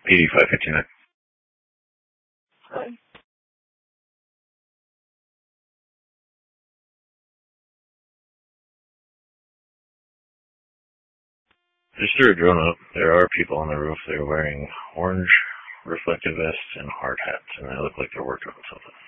8559. Just threw a drone up. There are people on the roof. They're wearing orange reflective vests and hard hats, and they look like they're working on something.